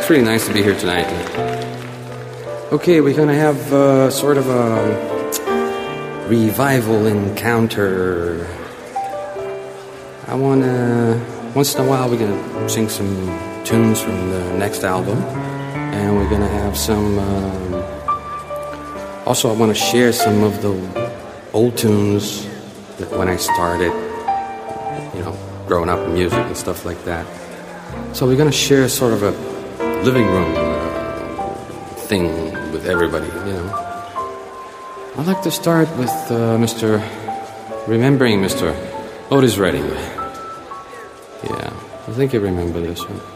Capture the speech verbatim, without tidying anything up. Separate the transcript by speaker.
Speaker 1: it's really nice to be here tonight. Okay, we're gonna have uh, sort of a revival encounter. I wanna, once in a while, we're gonna sing some tunes from the next album, and we're gonna have some. Um, also, I want to share some of the old tunes that when I started, you know, growing up in music and stuff like that. So we're gonna share sort of a living room uh, thing with everybody, you know. I'd like to start with uh, Mister Remembering Mister Otis Redding. Yeah, I think you remember this one.